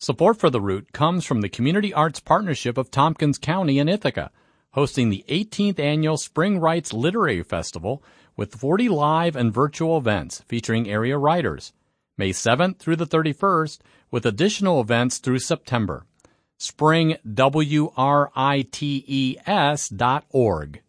Support for The Root comes from the Community Arts Partnership of Tompkins County in Ithaca, hosting the 18th Annual Spring Writes Literary Festival with 40 live and virtual events featuring area writers, May 7th through the 31st, with additional events through September. springwrites.org.